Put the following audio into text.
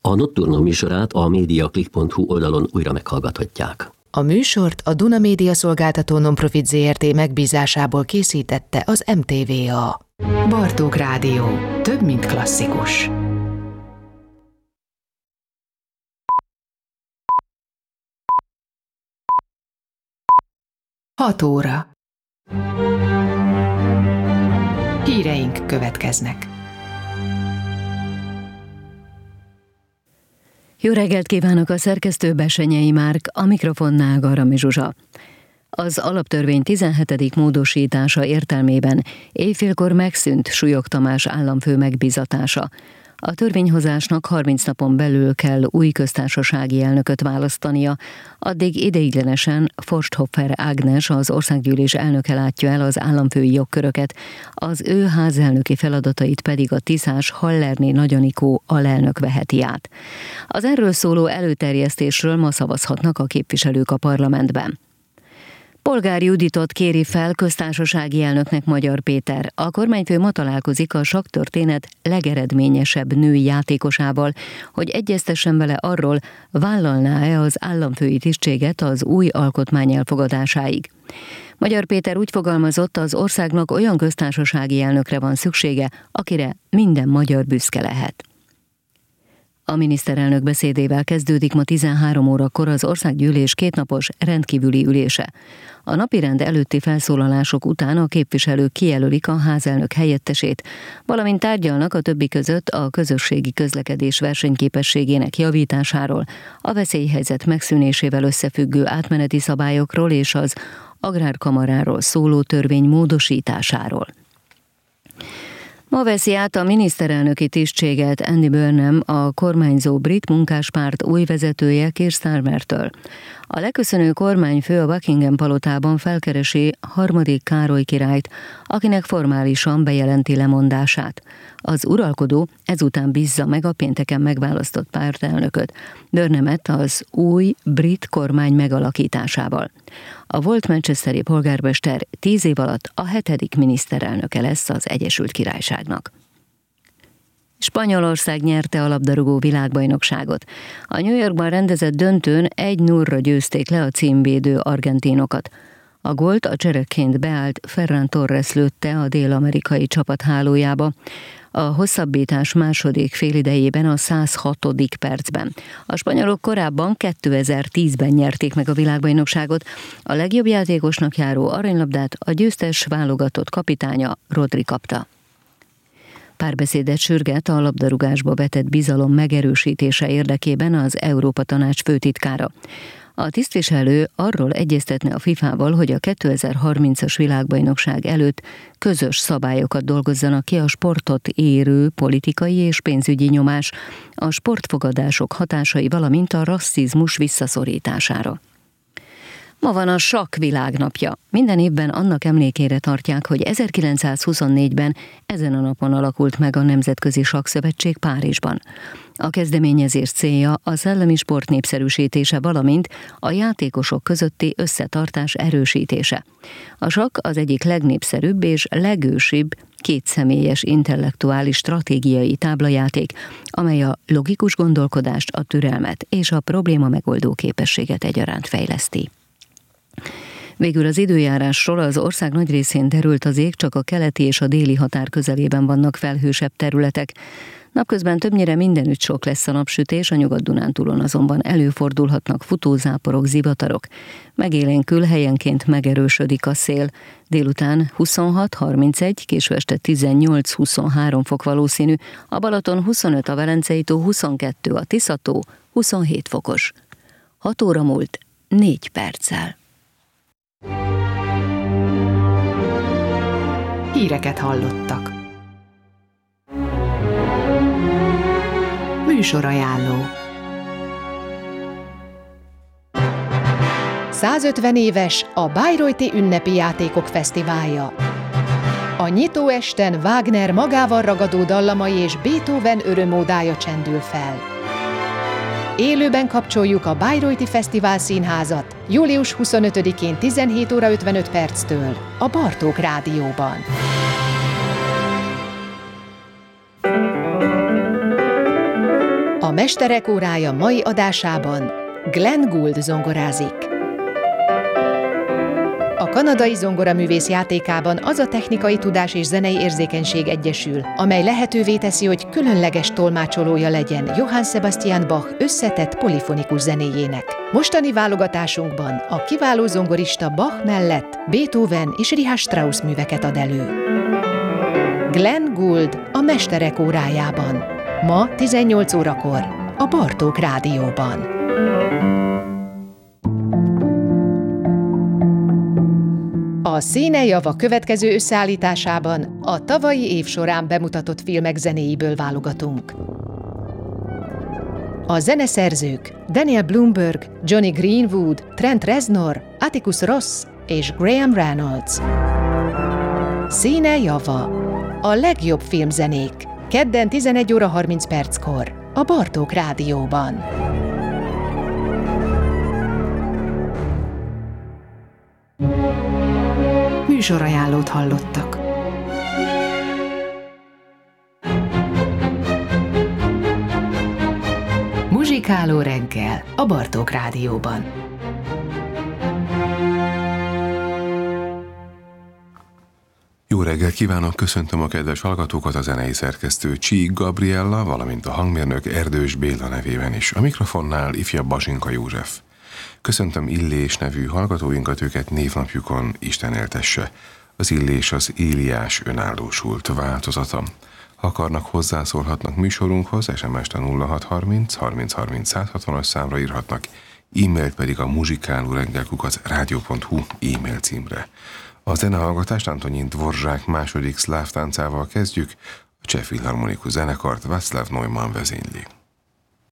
A Nocturno műsorát a mediaclick.hu oldalon újra meghallgathatják. A műsort a Duna Média Szolgáltató Nonprofit Zrt. Megbízásából készítette az MTVA. Bartók Rádió. Több, mint klasszikus. Hat óra. Híreink következnek. Jó reggelt kívánok, a szerkesztő Besenyei Márk, a mikrofonnál Garami Zsuzsa. Az alaptörvény 17. módosítása értelmében éjfélkor megszűnt Súlyog Tamás államfő megbízatása. A törvényhozásnak 30 napon belül kell új köztársasági elnököt választania, addig ideiglenesen Forsthofer Ágnes, az országgyűlés elnöke látja el az államfői jogköröket, az ő házelnöki feladatait pedig a tiszás Hallerné Nagy Anikó alelnök veheti át. Az erről szóló előterjesztésről ma szavazhatnak a képviselők a parlamentben. Polgár Juditot kéri fel köztársasági elnöknek Magyar Péter. A kormányfő ma találkozik a sakktörténet legeredményesebb női játékosával, hogy egyeztessen vele arról, vállalná-e az államfői tisztséget az új alkotmány elfogadásáig. Magyar Péter úgy fogalmazott, az országnak olyan köztársasági elnökre van szüksége, akire minden magyar büszke lehet. A miniszterelnök beszédével kezdődik ma 13 órakor az országgyűlés kétnapos rendkívüli ülése. A napirend előtti felszólalások után a képviselők kijelölik a házelnök helyettesét, valamint tárgyalnak a többi között a közösségi közlekedés versenyképességének javításáról, a veszélyhelyzet megszűnésével összefüggő átmeneti szabályokról és az agrárkamaráról szóló törvény módosításáról. Ma veszi át a miniszterelnöki tisztséget Andy Burnham, a kormányzó brit munkáspárt új vezetője Keir Starmertől. A leköszönő kormányfő a Buckingham palotában felkeresi harmadik Károly királyt, akinek formálisan bejelenti lemondását. Az uralkodó ezután bízza meg a pénteken megválasztott pártelnököt, Burnhamet az új brit kormány megalakításával. A volt manchesteri polgármester 10 év alatt a 7. miniszterelnöke lesz az Egyesült Királyságnak. Spanyolország nyerte a labdarúgó világbajnokságot. A New Yorkban rendezett döntőn 1-0-ra győzték le a címvédő argentinokat. A gólt a csereként beállt Ferran Torres lőtte a dél-amerikai csapat hálójába, a hosszabbítás második félidejében a 106. percben. A spanyolok korábban 2010-ben nyerték meg a világbajnokságot, a legjobb játékosnak járó aranylabdát a győztes válogatott kapitánya Rodri kapta. Párbeszédet sürget a labdarúgásba vetett bizalom megerősítése érdekében az Európa Tanács főtitkára. A tisztviselő arról egyeztetne a FIFA-val, hogy a 2030-as világbajnokság előtt közös szabályokat dolgozzanak ki a sportot érő politikai és pénzügyi nyomás, a sportfogadások hatásai, valamint a rasszizmus visszaszorítására. Ma van a sakk világnapja. Minden évben annak emlékére tartják, hogy 1924-ben ezen a napon alakult meg a Nemzetközi Sakkszövetség Párizsban. A kezdeményezés célja a szellemi sport népszerűsítése, valamint a játékosok közötti összetartás erősítése. A sakk az egyik legnépszerűbb és legősibb kétszemélyes intellektuális stratégiai táblajáték, amely a logikus gondolkodást, a türelmet és a probléma megoldó képességet egyaránt fejleszti. Végül az időjárásról: az ország nagy részén derült az ég, csak a keleti és a déli határ közelében vannak felhősebb területek. Napközben többnyire mindenütt sok lesz a napsütés, a Nyugat-Dunántúlon azonban előfordulhatnak futózáporok, zivatarok. Megélénkül, helyenként megerősödik a szél. Délután 26-31, késő este 18-23 fok valószínű, a Balaton 25, a Velencei tó 22, a Tisza-tó 27 fokos. 6 óra múlt 4 perccel. Híreket hallottak. Műsorajánló. 150 éves a Bayreuthi Ünnepi Játékok Fesztiválja. A nyitóesten Wagner magával ragadó dallamai és Beethoven örömódája csendül fel. Élőben kapcsoljuk a Bayreuthi Fesztivál Színházat július 25-én 17 óra 55 perctől a Bartók Rádióban. A Mesterek órája mai adásában Glenn Gould zongorázik. A kanadai zongoraművész játékában az a technikai tudás és zenei érzékenység egyesül, amely lehetővé teszi, hogy különleges tolmácsolója legyen Johann Sebastian Bach összetett polifonikus zenéjének. Mostani válogatásunkban a kiváló zongorista Bach mellett Beethoven és Richard Strauss műveket ad elő. Glenn Gould a Mesterek órájában. Ma 18 órakor a Bartók Rádióban. A Színe Java következő összeállításában a tavalyi év során bemutatott filmek zenéiből válogatunk. A zeneszerzők Daniel Blumberg, Johnny Greenwood, Trent Reznor, Atticus Ross és Graham Reynolds. Színe Java. A legjobb filmzenék. Kedden 11 óra 30 perckor a Bartók Rádióban. Műsorajánlót hallottak. Muzsikáló reggel a Bartók Rádióban. Jó reggelt kívánok, köszöntöm a kedves hallgatókat, a zenei szerkesztő Csík Gabriella, valamint a hangmérnök Erdős Béla nevében is. A mikrofonnál ifjabb Basinka József. Köszöntöm Illés nevű hallgatóinkat, őket névnapjukon Isten éltesse. Az Illés az Éliás önállósult változata. Ha akarnak, hozzászólhatnak műsorunkhoz, SMS-t a 0630 30 30 160-as számra írhatnak, e-mailt pedig a muzsikálóreggel@radio.hu e-mail címre. A zenehallgatást Antonin Dvorzsák második szláv táncával kezdjük, a cseh filharmonikus zenekart Václav Neumann vezényli.